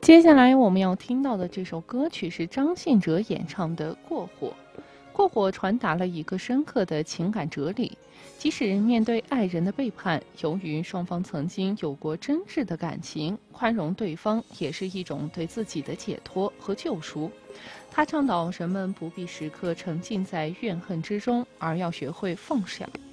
接下来我们要听到的这首歌曲是张信哲演唱的《过火》。过火传达了一个深刻的情感哲理，即使面对爱人的背叛，由于双方曾经有过真挚的感情，宽容对方也是一种对自己的解脱和救赎。他倡导人们不必时刻沉浸在怨恨之中，而要学会放下。